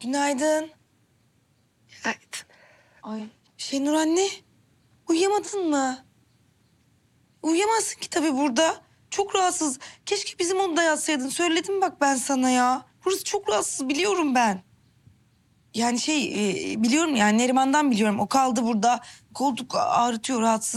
Günaydın. Evet. Ay Şenur anne, uyuyamadın mı? Uyuyamazsın ki tabii burada. Çok rahatsız. Keşke bizim odada yatsaydın. Söyledim bak ben sana ya. Burası çok rahatsız biliyorum ben. Yani biliyorum yani Neriman'dan biliyorum. O kaldı burada. Koltuk ağrıtıyor, rahatsız.